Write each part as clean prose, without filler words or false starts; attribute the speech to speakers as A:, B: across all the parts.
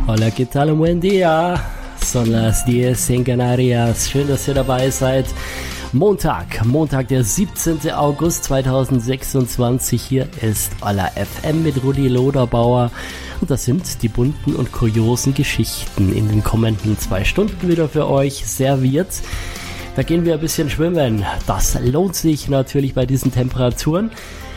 A: Hola, ¿qué tal? Buen día. Son las 10 en Canarias. Schön, dass ihr dabei seid. Montag, der 17. August 2026. Hier ist Hola FM mit Rudi Loderbauer. Und das sind die bunten und kuriosen Geschichten in den kommenden 2 Stunden wieder für euch serviert. Da gehen wir ein bisschen schwimmen. Das lohnt sich natürlich bei diesen Temperaturen.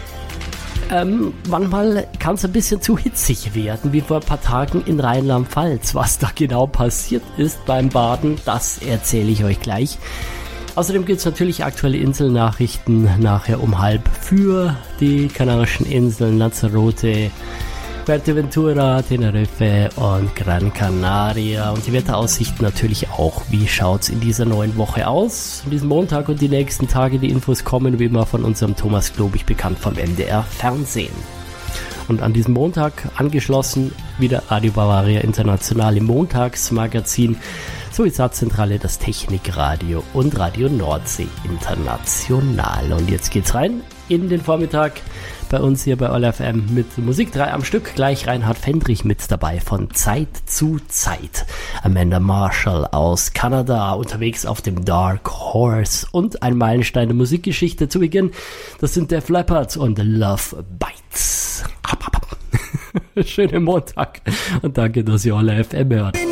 A: Manchmal kann es ein bisschen zu hitzig werden, wie vor ein paar Tagen in Rheinland-Pfalz. Was da genau passiert ist beim Baden, das erzähle ich euch gleich. Außerdem gibt es natürlich aktuelle Inselnachrichten nachher um 12:30 für die Kanarischen Inseln, Lanzarote, Fuerteventura, Tenerife und Gran Canaria. Und die Wetteraussichten natürlich auch. Wie schaut's in dieser neuen Woche aus? An diesem Montag und die nächsten Tage, die Infos kommen wie immer von unserem Thomas Globig, bekannt vom MDR Fernsehen. Und an diesem Montag angeschlossen wieder Radio Bavaria International im Montagsmagazin sowie Satzzentrale, das Technikradio und Radio Nordsee International. Und jetzt geht's rein in den Vormittag bei uns hier bei Hola FM mit Musik 3 am Stück. Gleich Reinhard Fendrich mit dabei von Zeit zu Zeit. Amanda Marshall aus Kanada unterwegs auf dem Dark Horse und ein Meilenstein der Musikgeschichte zu Beginn. Das sind Def Leppard und Love Bites. Schönen Montag und danke, dass ihr Hola FM hört.